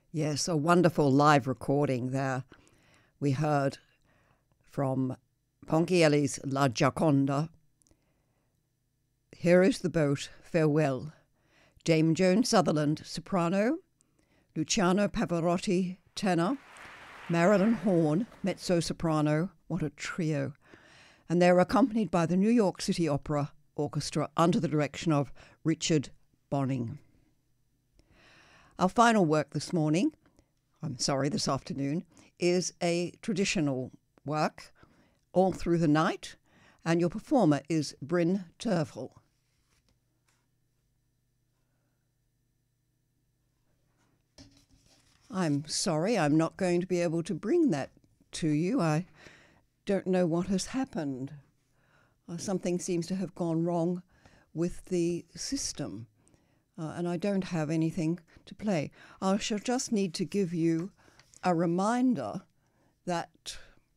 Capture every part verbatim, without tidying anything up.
Yes, a wonderful live recording there. We heard from Ponchielli's La Gioconda. Here is the Boat, Farewell. Dame Joan Sutherland, soprano. Luciano Pavarotti, tenor. Marilyn Horne, mezzo-soprano. What a trio. And they're accompanied by the New York City Opera Orchestra under the direction of Richard Bonning. Our final work this morning, I'm sorry, this afternoon, is a traditional work, All Through the Night, and your performer is Bryn Terfel. I'm sorry, I'm not going to be able to bring that to you. I don't know what has happened. Uh, something seems to have gone wrong with the system, uh, and I don't have anything to play. I shall just need to give you a reminder that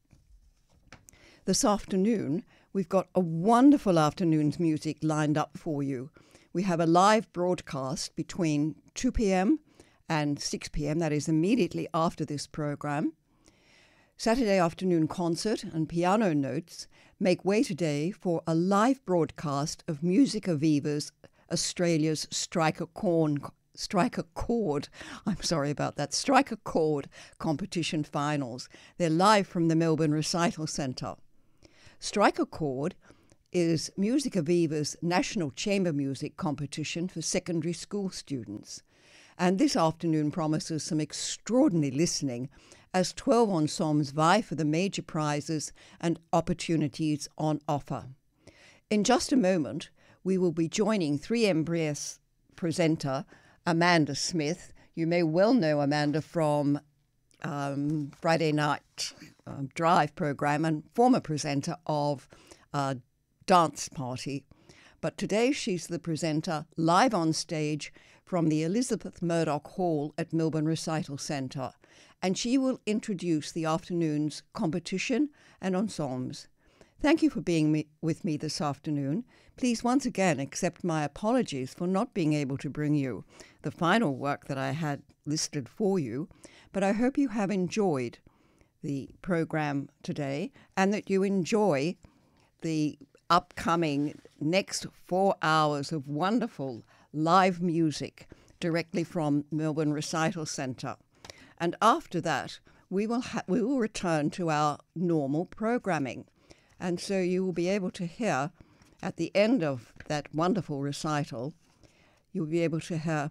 this afternoon we've got a wonderful afternoon's music lined up for you. We have a live broadcast between two p.m. and six p.m., that is immediately after this program. Saturday afternoon concert and piano notes make way today for a live broadcast of Musica Viva's Australia's Strike a Corn, Strike a Chord, I'm sorry about that, Strike a Chord competition finals. They're live from the Melbourne Recital Centre. Strike a Chord is Musica Viva's national chamber music competition for secondary school students. And this afternoon promises some extraordinary listening as twelve ensembles vie for the major prizes and opportunities on offer. In just a moment, we will be joining three M B S presenter Amanda Smith. You may well know Amanda from um, Friday Night um, Drive program and former presenter of uh, Dance Party. But today she's the presenter live on stage from the Elizabeth Murdoch Hall at Melbourne Recital Centre, and she will introduce the afternoon's competition and ensembles. Thank you for being me, with me this afternoon. Please once again accept my apologies for not being able to bring you the final work that I had listed for you, but I hope you have enjoyed the program today and that you enjoy the upcoming next four hours of wonderful live music directly from Melbourne Recital Centre. And after that, we will ha- we will return to our normal programming. And so you will be able to hear, at the end of that wonderful recital, you'll be able to hear,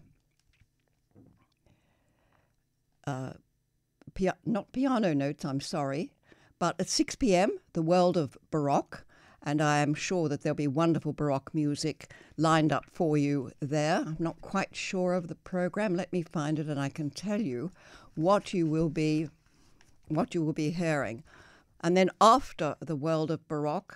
uh, pia- not piano notes, I'm sorry, but at six p.m., the world of Baroque. And I am sure that there'll be wonderful Baroque music lined up for you there. I'm not quite sure of the program. Let me find it and I can tell you what you will be, what you will be hearing. And then after the world of Baroque,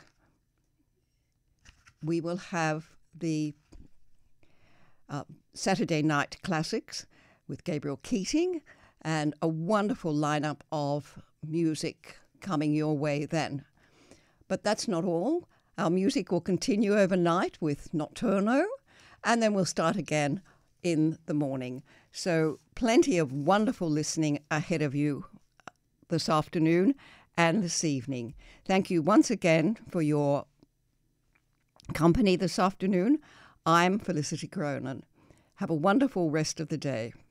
we will have the uh, Saturday Night Classics with Gabriel Keating and a wonderful lineup of music coming your way then. But that's not all. Our music will continue overnight with Notturno, and then we'll start again in the morning. So plenty of wonderful listening ahead of you this afternoon and this evening. Thank you once again for your company this afternoon. I'm Felicity Cronin. Have a wonderful rest of the day.